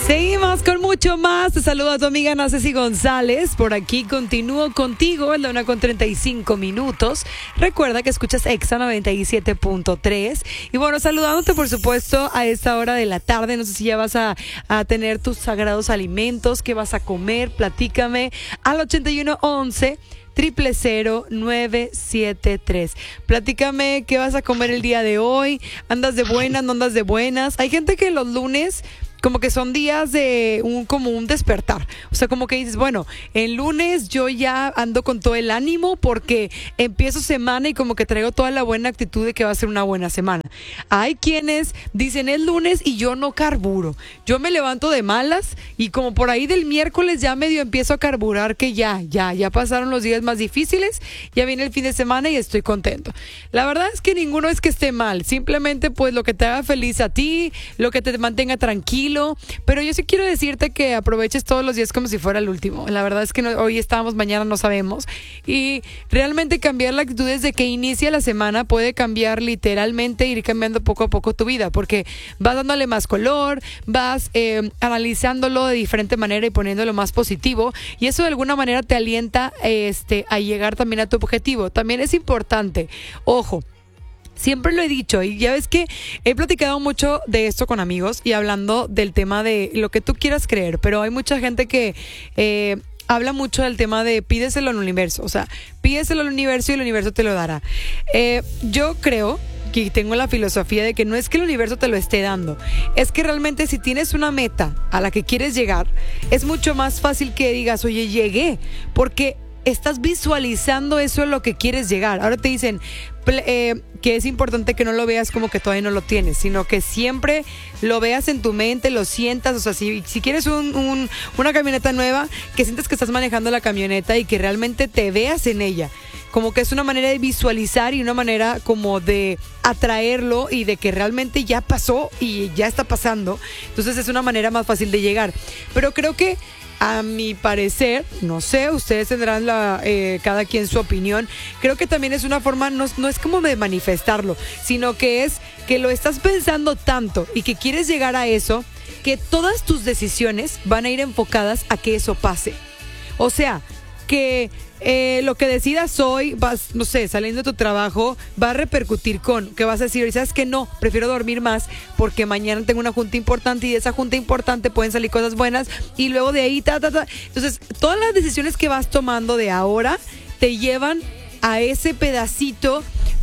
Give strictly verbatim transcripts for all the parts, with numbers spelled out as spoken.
Seguimos con mucho más. Te saludo a tu amiga Ana Ceci González. Por aquí continúo contigo en la una con treinta y cinco minutos. Recuerda que escuchas Exa noventa y siete punto tres. Y bueno, saludándote por supuesto a esta hora de la tarde. No sé si ya vas a, a tener tus sagrados alimentos. ¿Qué vas a comer? Platícame al ochenta y uno once triple cero nueve siete tres. Platícame qué vas a comer el día de hoy. ¿Andas de buenas? ¿No andas de buenas? Hay gente que los lunes como que son días de un como un despertar. O sea, como que dices, bueno, el lunes yo ya ando con todo el ánimo porque empiezo semana y como que traigo toda la buena actitud de que va a ser una buena semana. Hay quienes dicen es lunes y yo no carburo. Yo me levanto de malas y como por ahí del miércoles ya medio empiezo a carburar que ya, ya, ya pasaron los días más difíciles, ya viene el fin de semana y estoy contento. La verdad es que ninguno es que esté mal. Simplemente pues lo que te haga feliz a ti, lo que te mantenga tranquilo. Pero yo sí quiero decirte que aproveches todos los días como si fuera el último. La verdad es que no, hoy estamos, mañana no sabemos. Y realmente cambiar la actitud desde que inicia la semana puede cambiar literalmente, ir cambiando poco a poco tu vida. Porque vas dándole más color, vas eh, analizándolo de diferente manera y poniéndolo más positivo. Y eso de alguna manera te alienta este, a llegar también a tu objetivo. También es importante, ojo, siempre lo he dicho y ya ves que he platicado mucho de esto con amigos y hablando del tema de lo que tú quieras creer, pero hay mucha gente que eh, habla mucho del tema de pídeselo al universo, o sea, pídeselo al universo y el universo te lo dará. Eh, yo creo que tengo la filosofía de que no es que el universo te lo esté dando, es que realmente si tienes una meta a la que quieres llegar, es mucho más fácil que digas, oye, llegué, porque estás visualizando eso en lo que quieres llegar. Ahora te dicen eh, que es importante que no lo veas como que todavía no lo tienes, sino que siempre lo veas en tu mente, lo sientas. O sea, si, si quieres un, un, una camioneta nueva, que sientas que estás manejando la camioneta y que realmente te veas en ella. Como que es una manera de visualizar y una manera como de atraerlo y de que realmente ya pasó y ya está pasando. Entonces es una manera más fácil de llegar. Pero creo que a mi parecer, no sé, ustedes tendrán la, eh, cada quien su opinión. Creo que también es una forma, no, no es como de manifestarlo, sino que es que lo estás pensando tanto y que quieres llegar a eso, que todas tus decisiones van a ir enfocadas a que eso pase. O sea, que eh, lo que decidas hoy, vas, no sé, saliendo de tu trabajo, va a repercutir con, que vas a decir, ¿sabes qué? No, prefiero dormir más porque mañana tengo una junta importante y de esa junta importante pueden salir cosas buenas y luego de ahí, ta, ta, ta. Entonces, todas las decisiones que vas tomando de ahora te llevan a ese pedacito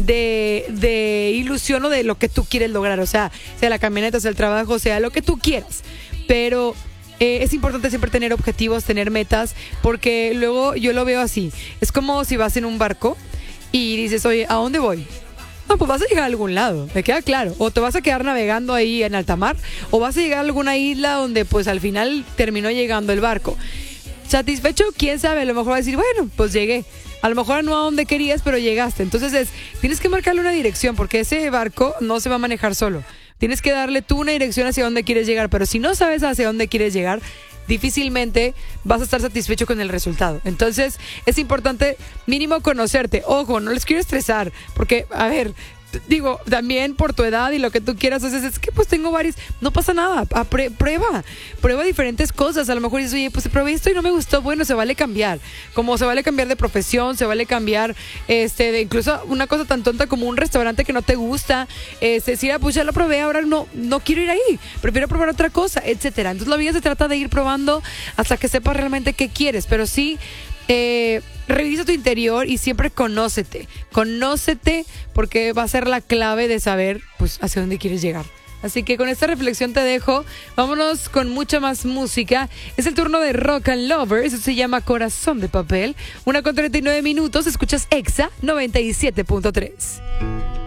de, de ilusión o de lo que tú quieres lograr, o sea, sea la camioneta, sea el trabajo, sea lo que tú quieras, pero Eh, es importante siempre tener objetivos, tener metas, porque luego yo lo veo así. Es como si vas en un barco y dices, oye, ¿a dónde voy? No, pues vas a llegar a algún lado, me queda claro. O te vas a quedar navegando ahí en alta mar, o vas a llegar a alguna isla donde pues al final terminó llegando el barco. ¿Satisfecho? ¿Quién sabe? A lo mejor va a decir, bueno, pues llegué. A lo mejor no a donde querías, pero llegaste. Entonces es, tienes que marcarle una dirección, porque ese barco no se va a manejar solo. Tienes que darle tú una dirección hacia dónde quieres llegar, pero si no sabes hacia dónde quieres llegar, difícilmente vas a estar satisfecho con el resultado. Entonces, es importante mínimo conocerte. Ojo, no les quiero estresar, porque, a ver, digo, también por tu edad y lo que tú quieras hacer, es que pues tengo varios, no pasa nada, a pre- prueba, prueba diferentes cosas. A lo mejor dices, oye, pues probé esto y no me gustó, bueno, se vale cambiar, como se vale cambiar de profesión, se vale cambiar, este, de incluso una cosa tan tonta como un restaurante que no te gusta, este, decir, ah, pues ya lo probé, ahora no, no quiero ir ahí, prefiero probar otra cosa, etcétera. Entonces la vida se trata de ir probando hasta que sepas realmente qué quieres, pero sí, eh, revisa tu interior y siempre conócete, conócete porque va a ser la clave de saber pues hacia dónde quieres llegar. Así que con esta reflexión te dejo, vámonos con mucha más música. Es el turno de Rock and Lovers, eso se llama Corazón de Papel. Una con treinta y nueve minutos, escuchas Exa noventa y siete punto tres.